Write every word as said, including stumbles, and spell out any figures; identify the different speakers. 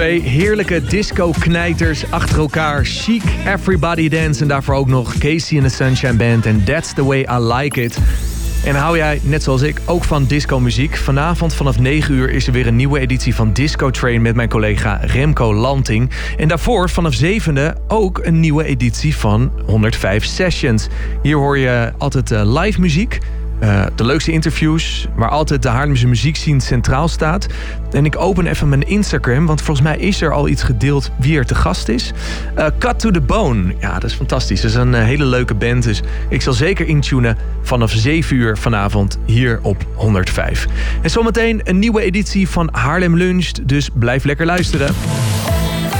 Speaker 1: Twee heerlijke disco-knijters achter elkaar. Chic, Everybody Dance en daarvoor ook nog Casey and the Sunshine Band en That's the Way I Like It. En hou jij, net zoals ik, ook van disco-muziek? Vanavond vanaf negen uur is er weer een nieuwe editie van Disco Train met mijn collega Remco Lanting. En daarvoor vanaf zevende ook een nieuwe editie van honderdvijf Sessions. Hier hoor je altijd uh, live muziek. Uh, de leukste interviews, waar altijd de Haarlemse muziekscene centraal staat. En ik open even mijn Instagram, want volgens mij is er al iets gedeeld wie er te gast is. Uh, Cut to the Bone, ja, dat is fantastisch. Dat is een uh, hele leuke band, dus ik zal zeker intunen vanaf zeven uur vanavond hier op honderdvijf. En zometeen een nieuwe editie van Haarlem Luncht, dus blijf lekker luisteren.